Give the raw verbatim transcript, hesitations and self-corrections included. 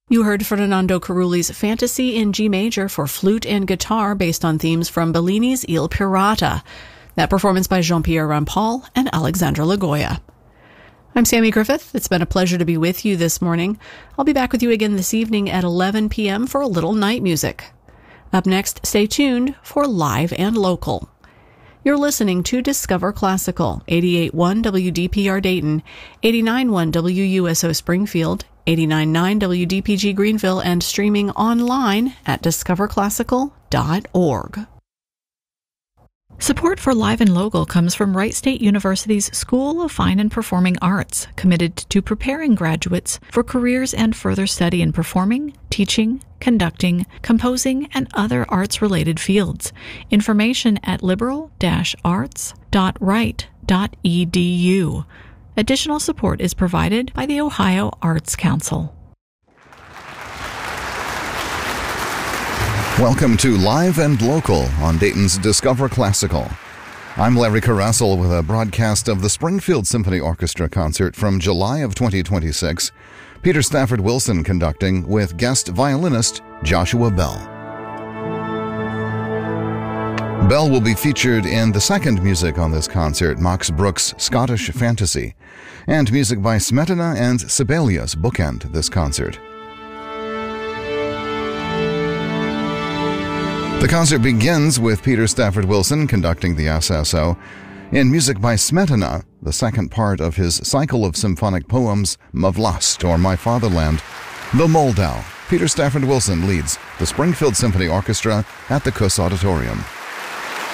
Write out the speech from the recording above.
You heard Fernando Carulli's Fantasy in G major for flute and guitar based on themes from Bellini's Il Pirata. That performance by Jean-Pierre Rampal and Alexandra Lagoya. I'm Sammy Griffith. It's been a pleasure to be with you this morning. I'll be back with you again this evening at eleven p.m. for a little night music. Up next, stay tuned for Live and Local. You're listening to Discover Classical, eighty-eight point one W D P R Dayton, eighty-nine point one W U S O Springfield, eighty-nine point nine W D P G Greenville, and streaming online at discover classical dot org. Support for Live and Local comes from Wright State University's School of Fine and Performing Arts, committed to preparing graduates for careers and further study in performing, teaching, conducting, composing, and other arts-related fields. Information at liberal dash arts dot wright dot e d u. Additional support is provided by the Ohio Arts Council. Welcome to Live and Local on Dayton's Discover Classical. I'm Larry Carasel with a broadcast of the Springfield Symphony Orchestra concert from July of twenty twenty-six. Peter Stafford Wilson conducting with guest violinist Joshua Bell. Bell will be featured in the second music on this concert, Max Bruch's Scottish Fantasy, and music by Smetana and Sibelius bookend this concert. The concert begins with Peter Stafford Wilson conducting the S S O. In music by Smetana, the second part of his cycle of symphonic poems, Mavlast, or My Fatherland, The Moldau. Peter Stafford Wilson leads the Springfield Symphony Orchestra at the Kuss Auditorium.